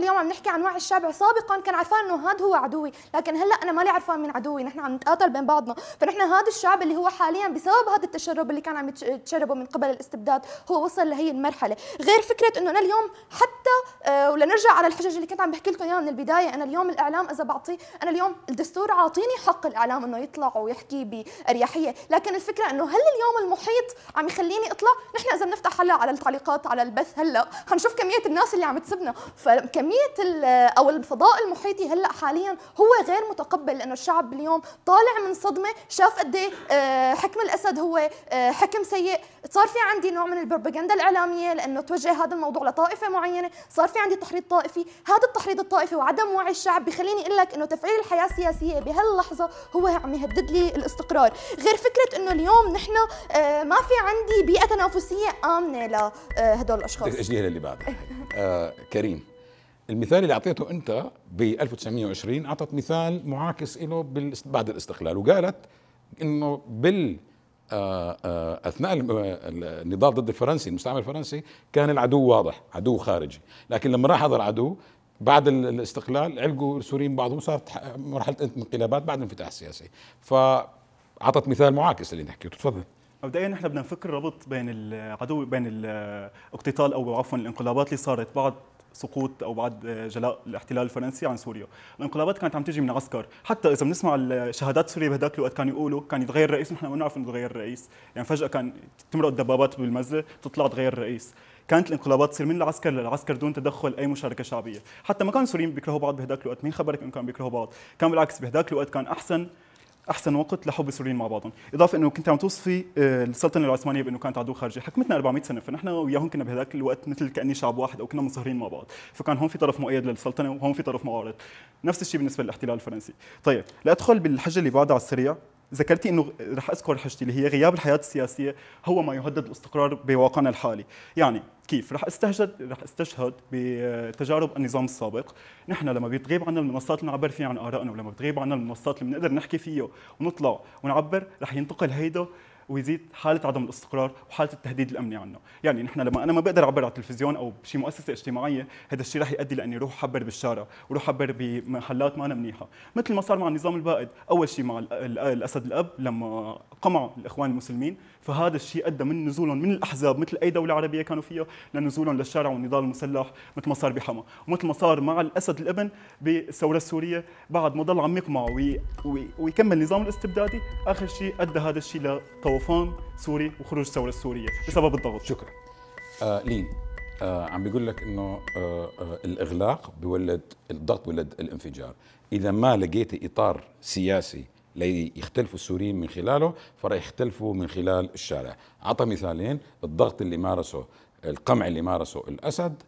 اليوم عم نحكي عن وعي الشعب، سابقا كان عارفان انه هذا هو عدوي، لكن هلا انا مالي عارفان مين عدوي، نحن عم نتقاتل بين بعضنا. فنحن هذا الشعب اللي هو حاليا بسبب هذا التشرب اللي كان عم يتشربه من قبل الاستبداد هو وصل لهي المرحله. غير فكره انه انا اليوم حتى ولنرجع على الحجج اللي كنت عم بحكي لكم اياها من البدايه، انا اليوم الاعلام اذا بعطيه، انا اليوم الدستور عاطيني حق الاعلام انه يطلع ويحكي باريحيه، لكن الفكره انه هل اليوم المحيط عم يخليني اطلع؟ نحن اذا بنفتح هلا على التعليقات على البث هلا حنشوف كميه الناس اللي عم تسبنا، فكميه او الفضاء المحيطي هلا حاليا هو غير متقبل، لانه الشعب اليوم طالع من صدمه، شاف قد ايه حكم الاسد هو حكم سيء، صار في عندي نوع من البروباغندا الاعلاميه لانه توجه هذا الموضوع لطائفه معينه، صار في عندي تحريض طائفي، هذا التحريض الطائفي وعدم وعي الشعب بخليني اقول لك انه تفعيل الحياه السياسيه بهاللحظه هو عم يهدد لي الاستقرار. غير فكره انه اليوم نحن ما في عندي بيئه تنافسيه امنه لهدول الاشخاص. اجي اللي بعدها. كريم، المثال اللي اعطيته انت ب 1920 اعطت مثال معاكس له بعد الاستقلال، وقالت انه اثناء النضال ضد الفرنسي المستعمر الفرنسي كان العدو واضح، عدو خارجي، لكن لما راح هذا العدو بعد الاستقلال علقوا السوريين بعضهم، وصارت مرحله انقلابات بعد الانفتاح السياسي. فاعطت مثال معاكس اللي نحكيه. تفضل. مبدئيا نحن بدنا نفكر ربط بين العدو، بين الاقتتال او عفوا الانقلابات اللي صارت بعد سقوط او بعد جلاء الاحتلال الفرنسي عن سوريا. الانقلابات كانت عم تيجي من عسكر، حتى اذا بنسمع الشهادات سوريا بهذاك الوقت كانوا يقولوا كان يتغير الرئيس، نحن ما بنعرف انه يتغير الرئيس، يعني فجاه كان تمرق الدبابات بالمزه تطلع تغير الرئيس. كانت الانقلابات تصير من العسكر للعسكر دون تدخل اي مشاركه شعبيه، حتى ما كانوا السوريين بيكرهوا بعض بهذاك الوقت، مين خبرك انهم كانوا بيكرهوا بعض؟ كان بالعكس بهذاك الوقت كان احسن وقت لحب السوريين مع بعضهم، اضافه انه كنت عم توصفي السلطنه العثمانيه بانه كانت عدو خارجي، حكمتنا 400 سنه، فنحن وياهم كنا بهذاك الوقت مثل كاني شعب واحد او كنا منصهرين مع بعض، فكان هون في طرف مؤيد للسلطنه وهون في طرف معارض. نفس الشيء بالنسبه للاحتلال الفرنسي. طيب لادخل بالحجه اللي بعدها على السريع، ذكرتي انه رح اذكر حجتي اللي هي غياب الحياه السياسيه هو ما يهدد الاستقرار بواقعنا الحالي. يعني كيف رح استشهد بتجارب النظام السابق. نحن لما بتغيب عنا المنصات اللي نعبر فيها عن ارائنا، ولما بتغيب عنا المنصات اللي بنقدر نحكي فيها ونطلع ونعبر، رح ينتقل هيدا ويزيد حاله عدم الاستقرار وحاله التهديد الامني عنا. يعني نحن لما انا ما بقدر اعبر على التلفزيون او بشي مؤسسه اجتماعيه، هذا الشيء رح يؤدي لاني اروح احبر بالشارع واروح احبر بمحلات ما أنا منيحه، مثل ما صار مع النظام البائد. اول شيء مع الاسد الاب لما قمع الاخوان المسلمين، فهذا الشيء ادى من نزولهم من الاحزاب مثل اي دوله عربيه كانوا فيها لنزولهم للشارع والنضال المسلح، مثل ما صار بحما، ومثل ما صار مع الاسد الابن بالثوره السوريه، بعد ما ضل عم يقمع ويكمل النظام الاستبدادي، اخر شيء ادى هذا الشيء لطوفان سوري وخروج الثوره السوريه بسبب الضغط. شكرا. لين، عم بيقول لك انه الاغلاق بولد الضغط، بولد الانفجار. اذا ما لقيتي اطار سياسي ليختلفوا السوريين من خلاله، فرح يختلفوا من خلال الشارع. عطى مثالين: الضغط اللي مارسه، القمع اللي مارسه الاسد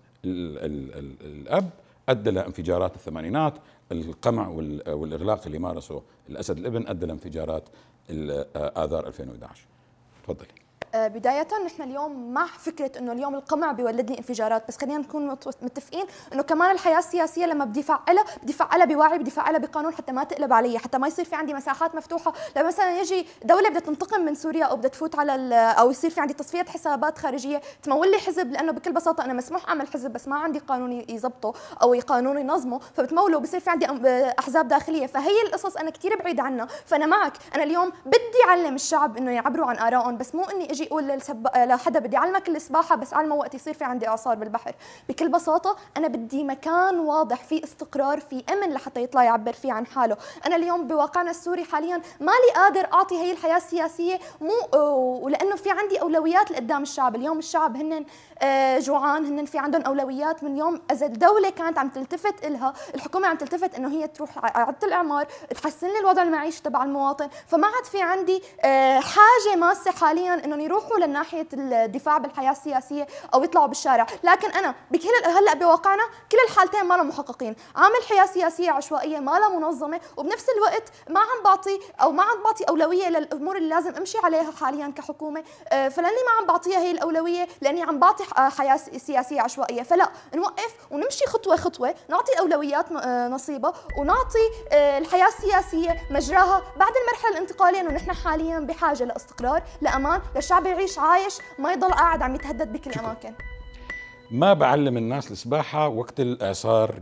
الاب ادى لانفجارات الثمانينات، القمع والاغلاق اللي مارسه الاسد الابن ادى لانفجارات اذار 2011. تفضلي. بداية نحن اليوم مع فكرة انه اليوم القمع بيولد لي انفجارات، بس خلينا نكون متفقين انه كمان الحياة السياسية لما بدي افعلها بوعي، بدي افعلها بقانون حتى ما تقلب علي، حتى ما يصير في عندي مساحات مفتوحة، لما مثلا يجي دولة بدها تنتقم من سوريا او بدها تفوت على او يصير في عندي تصفية حسابات خارجية تمول لي حزب، لانه بكل بساطة انا مسموح اعمل حزب بس ما عندي قانون يضبطه او قانون ينظمه، فبتموله وبصير في عندي احزاب داخلية، فهي القصص انا كثير بعيد عنها. فانا معك، انا اليوم بدي اعلم الشعب انه يعبروا عن ارائهم، بس مو اني اجي اقول لحدا بدي اعلمك السباحه بس علمه وقت يصير في عندي اعصار بالبحر. بكل بساطه انا بدي مكان واضح فيه استقرار، فيه امن لحتى يطلع يعبر فيه عن حاله. انا اليوم بواقعنا السوري حاليا مالي قادر اعطي هي الحياه السياسيه، مو ولانه في عندي اولويات لقدام الشعب. اليوم الشعب هن جوعان، هن في عندهم اولويات من يوم اذا الدوله كانت عم تلتفت لها، الحكومه عم تلتفت انه هي تروح اعاده الاعمار، تحسن لي الوضع المعيشي تبع المواطن، فما عاد في عندي حاجه ماسه حاليا انهم يروحوا لناحيه الدفاع بالحياه السياسيه او يطلعوا بالشارع. لكن انا هلا بواقعنا كل الحالتين ما لهم محققين، عامل حياه سياسيه عشوائيه ما لها منظمه، وبنفس الوقت ما عم بعطي اولويه للامور اللي لازم امشي عليها حاليا كحكومه، فلاني ما عم بعطيها هي الاولويه لاني عم بعطي حياه سياسيه عشوائيه. فلا نوقف ونمشي خطوه خطوه، نعطي الاولويات نصيبها، ونعطي الحياه السياسيه مجراها بعد المرحله الانتقاليه، انه نحن حاليا بحاجه لاستقرار، لامان، للشعب يعيش عايش، ما يضل قاعد عم يتهدد بكل الاماكن. ما بعلم الناس السباحه وقت الاعصار